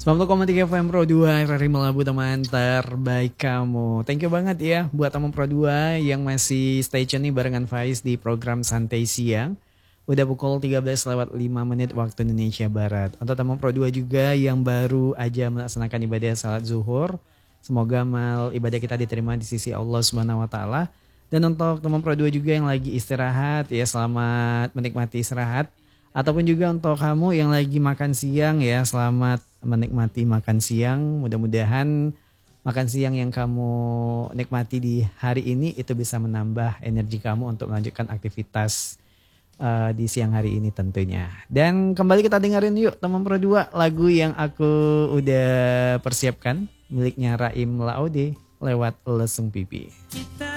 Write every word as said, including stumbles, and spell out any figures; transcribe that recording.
sembilan puluh koma tiga F M Pro dua R R I Melabu, teman terbaik kamu. Thank you banget ya buat teman Pro dua yang masih stay tune nih barengan Faiz di program Santai Siang. Udah pukul tiga belas lewat lima menit waktu Indonesia Barat. Untuk teman Pro dua juga yang baru aja melaksanakan ibadah salat zuhur, semoga amal ibadah kita diterima di sisi Allah Subhanahu wa taala. Dan untuk teman Pro dua juga yang lagi istirahat ya, selamat menikmati istirahat. Ataupun juga untuk kamu yang lagi makan siang ya, selamat menikmati makan siang. Mudah-mudahan makan siang yang kamu nikmati di hari ini itu bisa menambah energi kamu untuk melanjutkan aktivitas uh, di siang hari ini tentunya. Dan kembali kita dengerin yuk teman Pro dua lagu yang aku udah persiapkan miliknya Raim Laude lewat Lesung Pipi. Kita